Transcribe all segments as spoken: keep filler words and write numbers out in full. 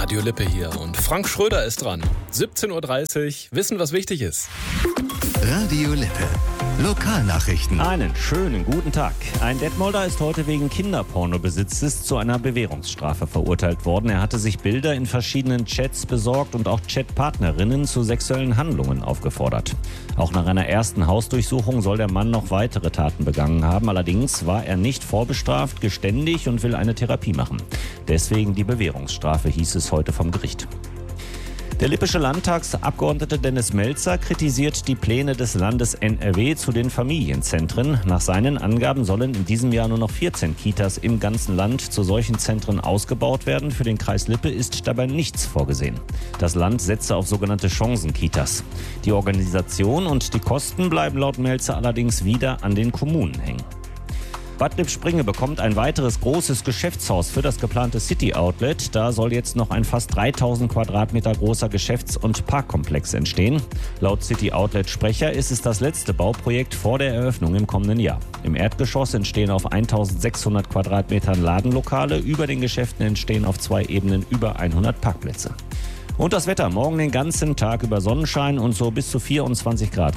Radio Lippe hier und Frank Schröder ist dran. siebzehn Uhr dreißig, Wissen, was wichtig ist. Radio Lippe. Lokalnachrichten. Einen schönen guten Tag. Ein Detmolder ist heute wegen Kinderpornobesitzes zu einer Bewährungsstrafe verurteilt worden. Er hatte sich Bilder in verschiedenen Chats besorgt und auch Chatpartnerinnen zu sexuellen Handlungen aufgefordert. Auch nach einer ersten Hausdurchsuchung soll der Mann noch weitere Taten begangen haben. Allerdings war er nicht vorbestraft, geständig und will eine Therapie machen. Deswegen die Bewährungsstrafe, hieß es heute vom Gericht. Der lippische Landtagsabgeordnete Dennis Melzer kritisiert die Pläne des Landes N R W zu den Familienzentren. Nach seinen Angaben sollen in diesem Jahr nur noch vierzehn Kitas im ganzen Land zu solchen Zentren ausgebaut werden. Für den Kreis Lippe ist dabei nichts vorgesehen. Das Land setze auf sogenannte Chancenkitas. Die Organisation und die Kosten bleiben laut Melzer allerdings wieder an den Kommunen hängen. Bad Lippspringe bekommt ein weiteres großes Geschäftshaus für das geplante City Outlet. Da soll jetzt noch ein fast dreitausend Quadratmeter großer Geschäfts- und Parkkomplex entstehen. Laut City Outlet-Sprecher ist es das letzte Bauprojekt vor der Eröffnung im kommenden Jahr. Im Erdgeschoss entstehen auf eintausendsechshundert Quadratmetern Ladenlokale. Über den Geschäften entstehen auf zwei Ebenen über hundert Parkplätze. Und das Wetter: morgen den ganzen Tag über Sonnenschein und so bis zu vierundzwanzig Grad.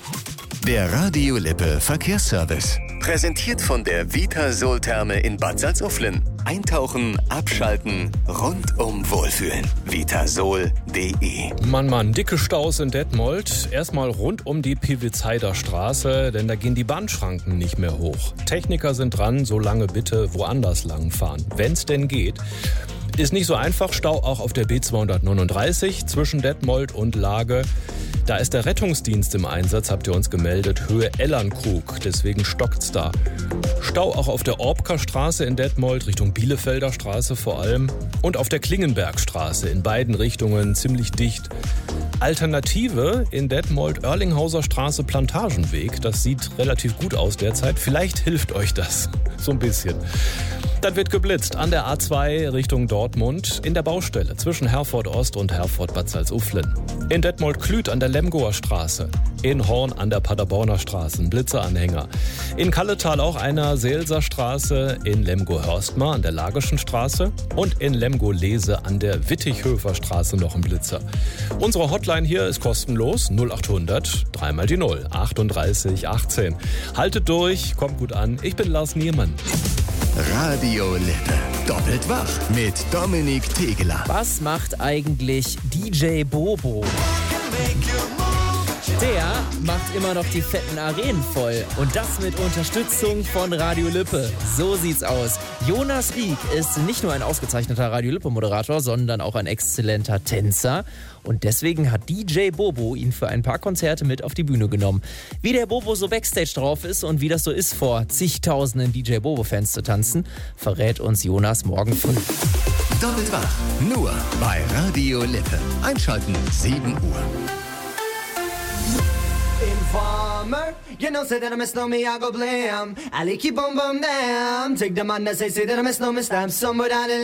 Der Radio Lippe Verkehrsservice. Präsentiert von der Vitasol-Therme in Bad Salzuflen. Eintauchen, abschalten, rundum wohlfühlen. vitasol punkt de. Mann, Mann, dicke Staus in Detmold. Erstmal rund um die Piwitzheider Straße, denn da gehen die Bahnschranken nicht mehr hoch. Techniker sind dran, so lange bitte woanders lang fahren, wenn's denn geht. Ist nicht so einfach, Stau auch auf der B zweihundertneununddreißig zwischen Detmold und Lage. Da ist der Rettungsdienst im Einsatz, habt ihr uns gemeldet, Höhe Ellernkrug, deswegen stockt's da. Stau auch auf der Orbker Straße in Detmold, Richtung Bielefelder Straße vor allem. Und auf der Klingenbergstraße in beiden Richtungen ziemlich dicht. Alternative in Detmold, Oerlinghauser Straße, Plantagenweg. Das sieht relativ gut aus derzeit. Vielleicht hilft euch das so ein bisschen. Dann wird geblitzt an der A zwei Richtung Dortmund in der Baustelle zwischen Herford Ost und Herford Bad Salzuflen. In Detmold-Klüt an der Lemgoer Straße. In Horn an der Paderborner Straße, ein Blitzeranhänger. In Kalletal auch einer Seelser Straße. In Lemgo-Hörstmar an der Lageschen Straße. Und in Lemgo-Lese an der Wittichhöfer Straße noch ein Blitzer. Unsere Hotline hier ist kostenlos. null achthundert, dreimal die null, achtunddreißig achtzehn. Haltet durch, kommt gut an. Ich bin Lars Niermann. Radio Lippe. Doppelt wach mit Dominik Tegeler. Was macht eigentlich D J Bobo? Der macht immer noch die fetten Arenen voll. Und das mit Unterstützung von Radio Lippe. So sieht's aus. Jonas Rieck ist nicht nur ein ausgezeichneter Radio Lippe-Moderator, sondern auch ein exzellenter Tänzer. Und deswegen hat D J Bobo ihn für ein paar Konzerte mit auf die Bühne genommen. Wie der Bobo so Backstage drauf ist und wie das so ist, vor zigtausenden D J Bobo-Fans zu tanzen, verrät uns Jonas morgen früh. Doppelt wach. Nur bei Radio Lippe. Einschalten sieben Uhr. Informer, you know, say that I miss no me, I go blam. I like keep on bum them. Take the man that say, say that I miss no me, stamp somewhere down the